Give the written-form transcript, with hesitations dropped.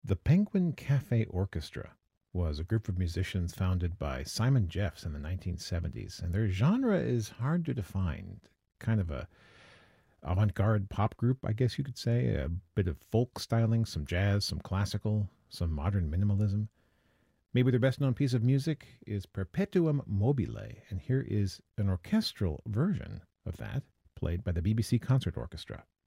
The Penguin Cafe Orchestra was a group of musicians founded by Simon Jeffs in the 1970s, and their genre is hard to define. Kind of a avant-garde pop group, I guess you could say, a bit of folk styling, some jazz, some classical, some modern minimalism. Maybe their best-known piece of music is Perpetuum Mobile, and here is an orchestral version of that, played by the BBC Concert Orchestra.